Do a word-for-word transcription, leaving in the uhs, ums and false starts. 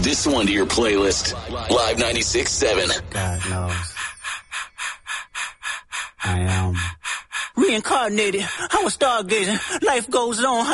this one to your playlist. Live ninety-six point seven. God knows. I am reincarnated. I was stargazing. Life goes on.